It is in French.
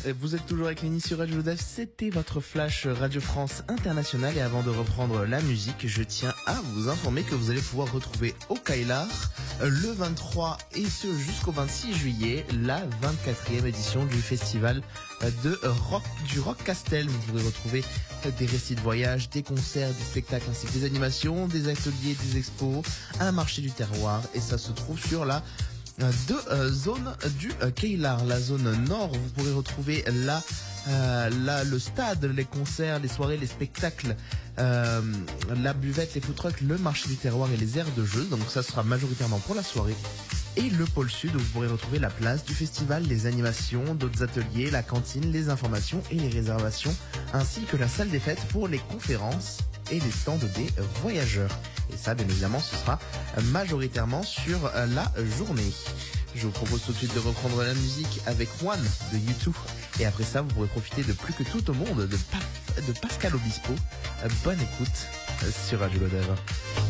Vous êtes toujours avec Lenny sur Radio Lodève, c'était votre flash Radio France International et avant de reprendre la musique, je tiens à vous informer que vous allez pouvoir retrouver au Kailar le 23 et ce jusqu'au 26 juillet la 24e édition du festival du Rock Castel. Vous pourrez retrouver des récits de voyage, des concerts, des spectacles ainsi que des animations, des ateliers, des expos, un marché du terroir et ça se trouve sur la zones du Kailar. La zone nord, vous pourrez retrouver le stade, les concerts, les soirées, les spectacles, la buvette, les food trucks, le marché du terroir et les aires de jeu. Donc ça sera majoritairement pour la soirée. Et le pôle sud, où vous pourrez retrouver la place du festival, les animations, d'autres ateliers, la cantine, les informations et les réservations, ainsi que la salle des fêtes pour les conférences et les stands des voyageurs. Et ça, bien évidemment, ce sera majoritairement sur la journée. Je vous propose tout de suite de reprendre la musique avec One de U2. Et après ça, vous pourrez profiter de Plus que tout au monde de Pascal Obispo. Bonne écoute sur Radio Lodève.